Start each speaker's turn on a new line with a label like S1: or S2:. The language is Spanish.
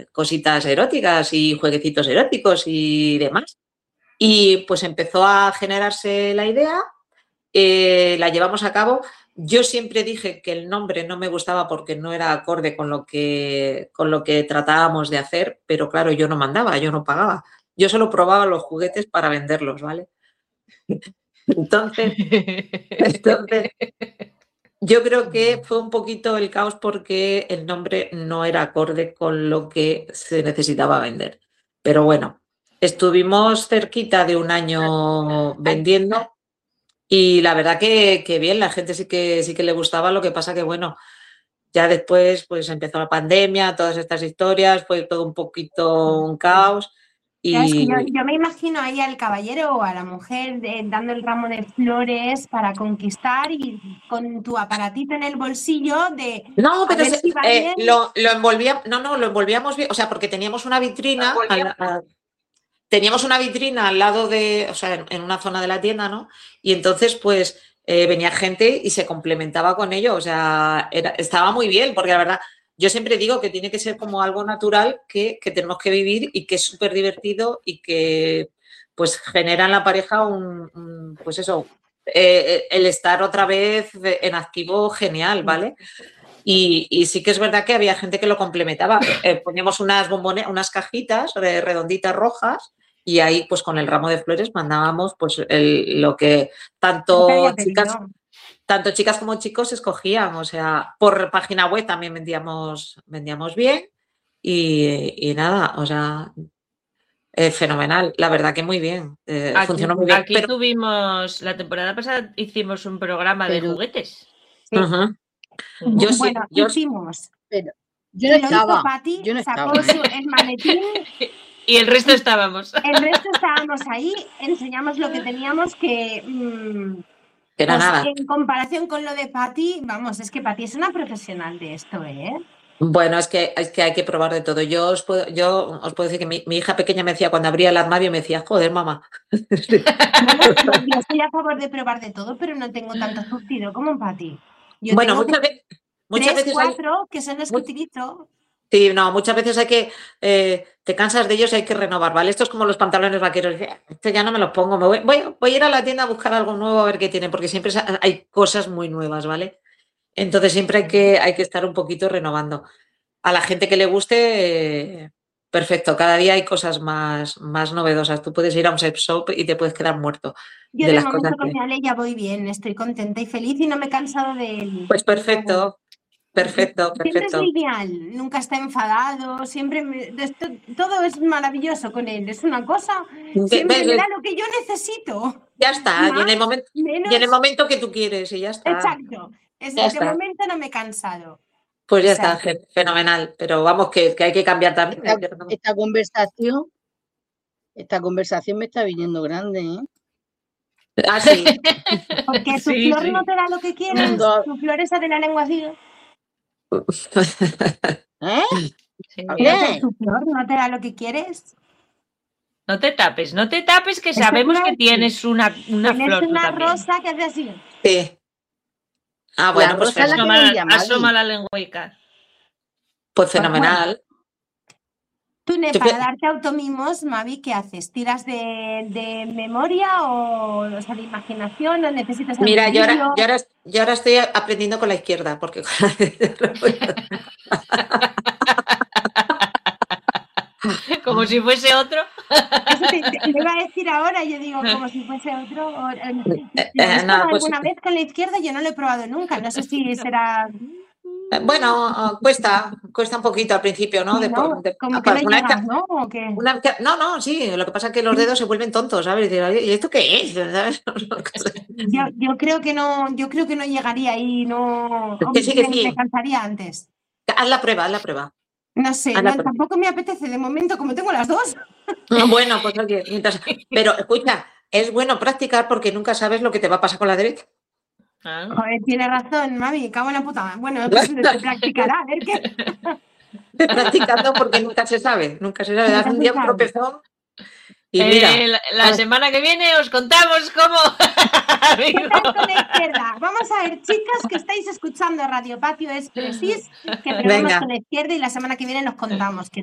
S1: cositas eróticas y jueguecitos eróticos y demás. Y pues empezó a generarse la idea, la llevamos a cabo. Yo siempre dije que el nombre no me gustaba porque no era acorde con lo que tratábamos de hacer, pero claro, yo no mandaba, yo no pagaba. Yo solo probaba los juguetes para venderlos, ¿vale? Entonces, yo creo que fue un poquito el caos porque el nombre no era acorde con lo que se necesitaba vender. Pero bueno, estuvimos cerquita de un año vendiendo y la verdad que bien, la gente sí que le gustaba, lo que pasa que bueno, ya después pues empezó la pandemia, todas estas historias, fue todo un poquito un caos.
S2: Es que yo me imagino ahí al caballero o a la mujer dando el ramo de flores para conquistar y con tu aparatito en el bolsillo de...
S1: No, pero lo envolvíamos bien, o sea, porque teníamos una vitrina, al lado de, o sea, en una zona de la tienda, ¿no? Y entonces, pues, venía gente y se complementaba con ello, o sea, estaba muy bien, porque la verdad, yo siempre digo que tiene que ser como algo natural que tenemos que vivir y que es súper divertido y que, pues, genera en la pareja pues eso, el estar otra vez en activo genial, ¿vale? Y sí que es verdad que había gente que lo complementaba. Poníamos unas cajitas redonditas rojas y ahí, pues con el ramo de flores mandábamos pues lo que tanto chicas como chicos escogían. O sea, por página web también vendíamos bien y nada, o sea, fenomenal. La verdad que muy bien. Funcionó muy bien.
S3: Aquí tuvimos, la temporada pasada hicimos un programa de juguetes.
S2: Sí. Hicimos.
S4: Pero yo no estaba.
S2: Pati,
S4: Yo no
S2: sacó el maletín.
S3: Y el resto estábamos.
S2: El resto estábamos ahí, enseñamos lo que teníamos que
S1: era
S2: pues,
S1: nada.
S2: En comparación con lo de Pati, vamos, es que Pati es una profesional de esto, ¿eh?
S1: Bueno, es que hay que probar de todo. Yo os puedo decir que mi hija pequeña me decía, cuando abría el armario, me decía, joder, mamá.
S2: Yo estoy a favor de probar de todo, pero no tengo tanto surtido como Pati. Yo
S1: bueno,
S2: tengo
S1: muchas veces
S2: 4 que son los que utilizo.
S1: Sí, no, muchas veces hay que, te cansas de ellos y hay que renovar, ¿vale? Esto es como los pantalones vaqueros. Este ya no me los pongo, voy a ir a la tienda a buscar algo nuevo a ver qué tiene, porque siempre hay cosas muy nuevas, ¿vale? Entonces siempre hay que estar un poquito renovando. A la gente que le guste, perfecto, cada día hay cosas más novedosas. Tú puedes ir a un sex shop y te puedes quedar muerto.
S2: Yo de momento con mi Ale ya voy bien, estoy contenta y feliz y no me he cansado de él.
S1: Pues perfecto. Perfecto.
S2: Siempre es lineal, nunca está enfadado, siempre todo es maravilloso con él, es una cosa, siempre me da lo que yo necesito.
S1: Ya está, y en el momento que tú quieres y ya está.
S2: Exacto, de momento no me he cansado.
S1: Pues ya está, fenomenal, pero vamos que hay que cambiar también.
S4: Esta conversación me está viniendo grande, ¿eh?
S1: Ah, sí.
S2: Porque tu flor no te da lo que quieres, tu flor esa de la lengua así. ¿Tu flor no te da lo que quieres?
S3: No te tapes, que sabemos que tienes una flor.
S2: Tienes una rosa que hace así.
S1: Sí. Ah, bueno, pues
S3: asoma la lengüica.
S1: Pues fenomenal.
S2: Tú, para darte automimos, Mavi, ¿qué haces? ¿Tiras de memoria o sea, de imaginación o necesitas algún
S1: Mira, yo
S2: vídeo?
S1: ahora estoy aprendiendo con la izquierda, porque
S3: como si fuese otro.
S2: Eso te iba a decir ahora, yo digo, como si fuese otro. ¿Alguna vez con la izquierda? Yo no lo he probado nunca, no sé si será...
S1: Bueno, cuesta un poquito al principio, ¿no?
S2: Como que no llegas, ¿no? ¿O qué?
S1: No, sí, lo que pasa es que los dedos se vuelven tontos, ¿sabes? ¿Y esto qué es? ¿Sabes?
S2: Yo creo que no llegaría ahí, no...
S1: Que sí.
S2: Me cansaría antes.
S1: Haz la prueba.
S2: No sé, tampoco me apetece de momento, como tengo las dos.
S1: Bueno, pues oye, pero escucha, es bueno practicar porque nunca sabes lo que te va a pasar con la derecha.
S2: Joder, tiene razón, Mavi, cago en la puta. Bueno, pues se practicará, a ver qué.
S1: Practicando porque nunca se sabe. Das un día un tropezón y mira.
S3: La semana que viene os contamos cómo...
S2: ¿Qué tal con la izquierda? Vamos a ver, chicas que estáis escuchando Radio Patio Expressis, que probamos con la izquierda y la semana que viene nos contamos.